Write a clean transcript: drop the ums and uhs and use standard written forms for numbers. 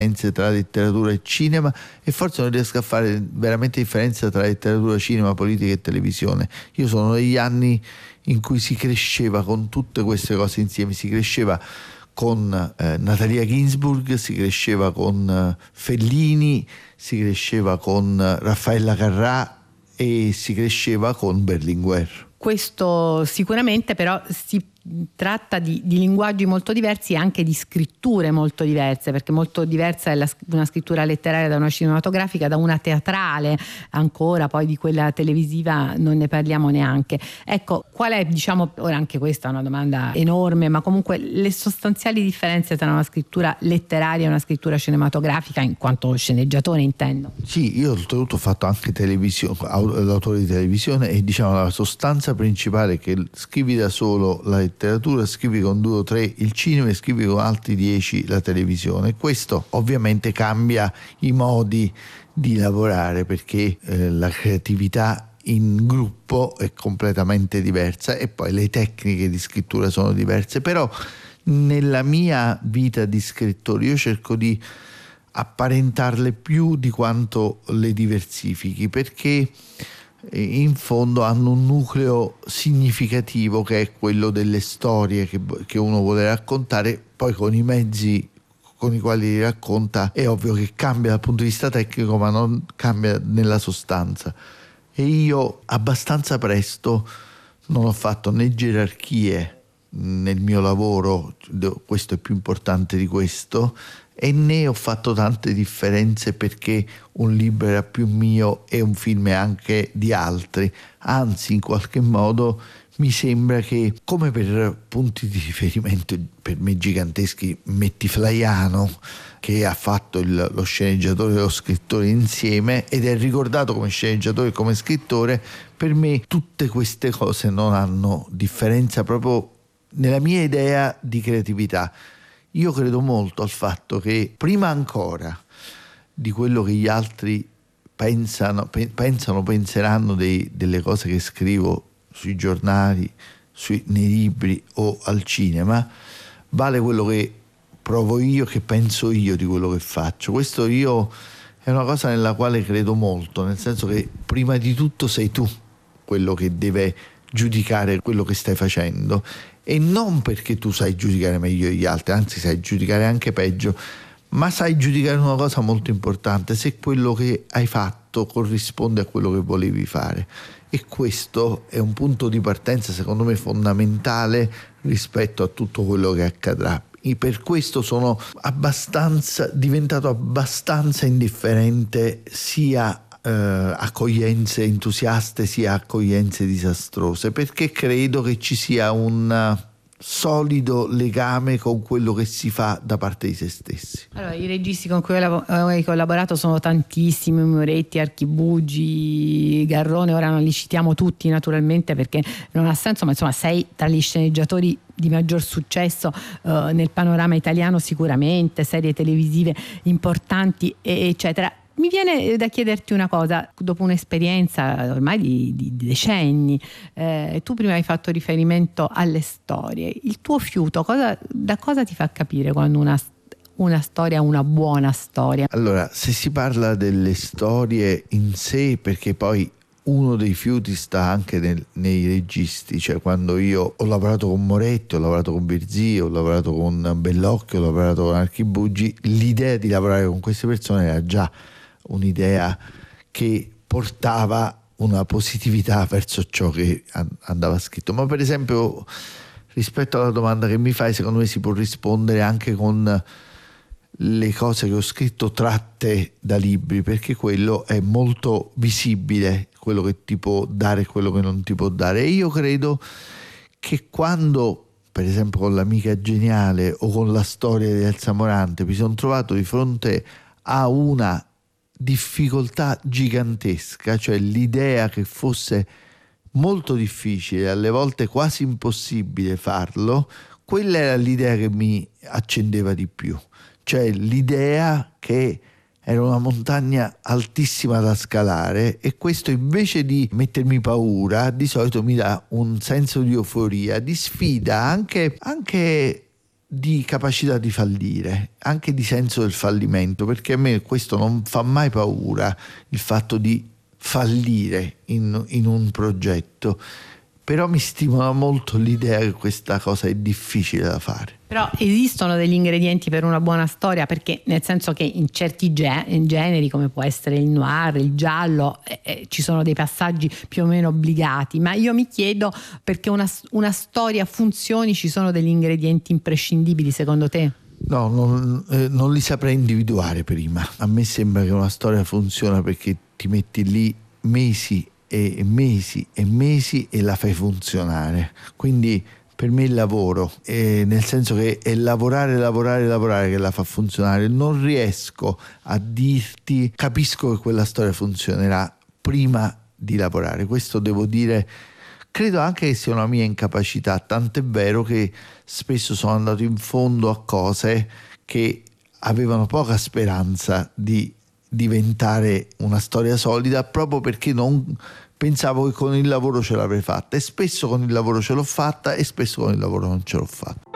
tra letteratura e cinema, e forse non riesco a fare veramente differenza tra letteratura, cinema, politica e televisione. Io sono degli anni in cui si cresceva con tutte queste cose insieme, si cresceva con Natalia Ginzburg, si cresceva con Fellini, si cresceva con Raffaella Carrà e si cresceva con Berlinguer. Questo sicuramente, però si tratta di linguaggi molto diversi e anche di scritture molto diverse, perché molto diversa è una scrittura letteraria da una cinematografica, da una teatrale ancora, poi di quella televisiva non ne parliamo neanche. Ecco, qual è, diciamo, ora anche questa è una domanda enorme, ma comunque le sostanziali differenze tra una scrittura letteraria e una scrittura cinematografica, in quanto sceneggiatore intendo? Sì, io oltretutto ho fatto anche televisione, l'autore di televisione, e diciamo la sostanza principale è che scrivi da solo la letteratura, scrivi con 2 o 3 il cinema e scrivi con altri 10 la televisione. Questo ovviamente cambia i modi di lavorare, perché la creatività in gruppo è completamente diversa e poi le tecniche di scrittura sono diverse. Però nella mia vita di scrittore io cerco di apparentarle più di quanto le diversifichi, perché in fondo hanno un nucleo significativo che è quello delle storie che uno vuole raccontare. Poi con i mezzi con i quali li racconta è ovvio che cambia dal punto di vista tecnico, ma non cambia nella sostanza. E io abbastanza presto non ho fatto né gerarchie nel mio lavoro, questo è più importante di questo, e né ho fatto tante differenze perché un libro era più mio e un film è anche di altri. Anzi, in qualche modo mi sembra che, come per punti di riferimento per me giganteschi, metti Flaiano, che ha fatto lo sceneggiatore e lo scrittore insieme ed è ricordato come sceneggiatore e come scrittore, per me tutte queste cose non hanno differenza proprio nella mia idea di creatività. Io credo molto al fatto che prima ancora di quello che gli altri penseranno delle cose che scrivo sui giornali, nei libri o al cinema, vale quello che provo io, che penso io di quello che faccio. Questo è una cosa nella quale credo molto, nel senso che prima di tutto sei tu quello che deve giudicare quello che stai facendo, e non perché tu sai giudicare meglio degli altri, anzi sai giudicare anche peggio, ma sai giudicare una cosa molto importante: se quello che hai fatto corrisponde a quello che volevi fare. E questo è un punto di partenza secondo me fondamentale rispetto a tutto quello che accadrà. E per questo sono diventato abbastanza indifferente sia accoglienze entusiaste sia accoglienze disastrose, perché credo che ci sia un solido legame con quello che si fa da parte di se stessi. Allora, i registi con cui hai collaborato sono tantissimi: Moretti, Archibugi, Garrone. Ora non li citiamo tutti naturalmente perché non ha senso, ma insomma sei tra gli sceneggiatori di maggior successo nel panorama italiano, sicuramente, serie televisive importanti eccetera. Mi viene da chiederti una cosa: dopo un'esperienza ormai di decenni, tu prima hai fatto riferimento alle storie, il tuo fiuto da cosa ti fa capire quando una storia è una buona storia? Allora, se si parla delle storie in sé, perché poi uno dei fiuti sta anche nei registi, cioè quando io ho lavorato con Moretti, ho lavorato con Virzì, ho lavorato con Bellocchio, ho lavorato con Archibugi, l'idea di lavorare con queste persone era già un'idea che portava una positività verso ciò che andava scritto. Ma per esempio, rispetto alla domanda che mi fai, secondo me si può rispondere anche con le cose che ho scritto tratte da libri, perché quello è molto visibile, quello che ti può dare e quello che non ti può dare. E io credo che quando, per esempio con L'amica geniale o con La storia di Elsa Morante, mi sono trovato di fronte a una difficoltà gigantesca, cioè l'idea che fosse molto difficile, alle volte quasi impossibile farlo, quella era l'idea che mi accendeva di più, cioè l'idea che era una montagna altissima da scalare, e questo invece di mettermi paura di solito mi dà un senso di euforia, di sfida, anche di capacità di fallire, anche di senso del fallimento, perché a me questo non fa mai paura, il fatto di fallire in un progetto, però mi stimola molto l'idea che questa cosa è difficile da fare. Però esistono degli ingredienti per una buona storia, perché nel senso che in certi generi, come può essere il noir, il giallo, ci sono dei passaggi più o meno obbligati, ma io mi chiedo, perché una storia funzioni, ci sono degli ingredienti imprescindibili secondo te? No, non li saprei individuare prima. A me sembra che una storia funziona perché ti metti lì mesi e mesi e mesi e la fai funzionare. Quindi per me il lavoro, nel senso che è lavorare che la fa funzionare. Non riesco a dirti capisco che quella storia funzionerà prima di lavorare. Questo devo dire, credo anche che sia una mia incapacità, tant'è vero che spesso sono andato in fondo a cose che avevano poca speranza di diventare una storia solida, proprio perché non pensavo che con il lavoro ce l'avrei fatta, e spesso con il lavoro ce l'ho fatta e spesso con il lavoro non ce l'ho fatta.